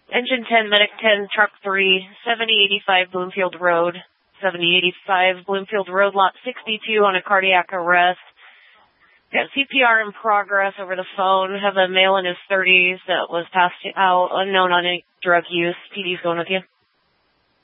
Engine 10, Medic 10, Truck 3, 7085 Bloomfield Road. 7085 Bloomfield Road, Lot 62 on a cardiac arrest. Got CPR in progress over the phone. Have a male in his 30s that was passed out, unknown on any drug use. PD's going with you.